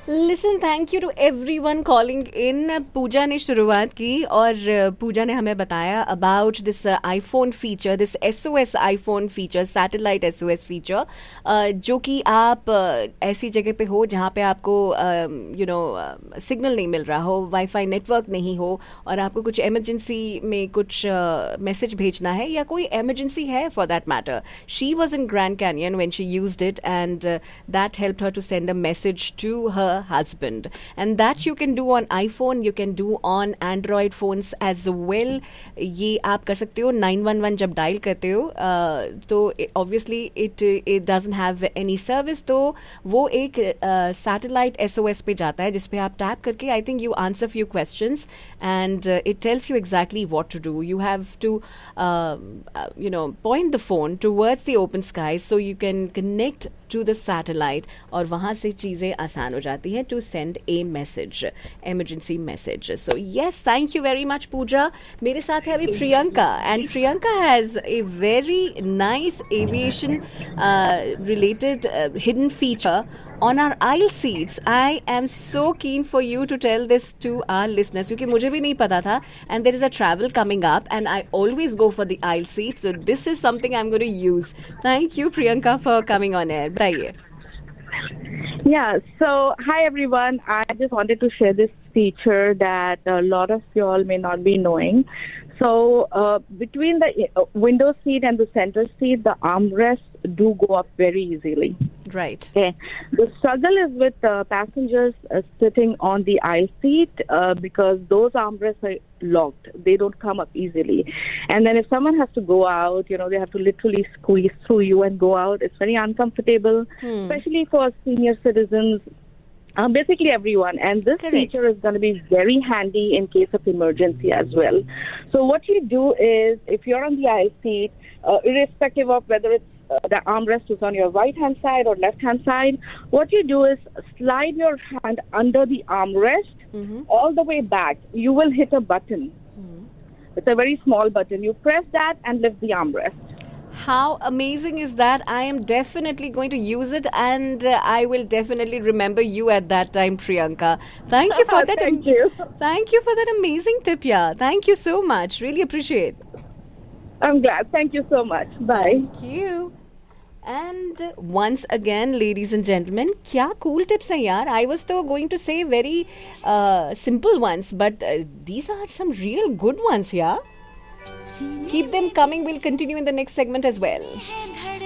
Listen, thank you to everyone calling in. पूजा ने शुरुआत की और पूजा ने हमें बताया about this iPhone feature, this SOS iPhone feature, satellite SOS feature, जो कि आप ऐसी जगह पे हो जहाँ पे आपको सिग्नल नहीं मिल रहा हो, वाईफाई नेटवर्क नहीं हो और आपको कुछ इमरजेंसी में कुछ मैसेज भेजना है या कोई इमरजेंसी है for that matter. She was in grand canyon when she used it and that helped her to send a message to her husband, and that you can do on iPhone, you can do on Android phones as well. ये आप कर सकते हो 911 जब dial करते हो, तो obviously it doesn't have any service, तो वो एक satellite SOS पे जाता है जिसपे आप टैप करके I think you answer few questions and it tells you exactly what to do. You have to point the phone towards the open skies so you can connect to the satellite और वहाँ से चीज़ें आसान हो जाती हैं to send a message, emergency message. So yes, thank you very much Pooja. मेरे साथ है अभी Priyanka and Priyanka has a very nice aviation related hidden feature on our aisle seats. I am so keen for you to tell this to our listeners क्योंकि मुझे भी नहीं पता था, and there is a travel coming up and I always go for the aisle seat, so this is something I'm going to use. Thank you Priyanka for coming on air. बताइए. Yeah, so hi everyone. I just wanted to share this feature that a lot of you all may not be knowing. So between the window seat and the center seat, the armrests do go up very easily. Right. Okay. The struggle is with passengers sitting on the aisle seat because those armrests are locked. They don't come up easily. And then if someone has to go out, they have to literally squeeze through you and go out. It's very uncomfortable, especially for senior citizens. Basically everyone, and this Correct. feature is going to be very handy in case of emergency as well. So what you do is, if you're on the aisle seat, irrespective of whether it's the armrest is on your right hand side or left hand side, what you do is slide your hand under the armrest all the way back. You will hit a button. It's a very small button. You press that and lift the armrest. How amazing is that? I am definitely going to use it and I will definitely remember you at that time, Priyanka. Thank you for that. Thank you. Thank you for that amazing tip, yeah. Thank you so much. Really appreciate. I'm glad. Thank you so much. Bye. Thank you. And once again, ladies and gentlemen, क्या cool tips हैं यार. I was though going to say very simple ones, but these are some real good ones, yeah. Keep them coming. We'll continue in the next segment as well.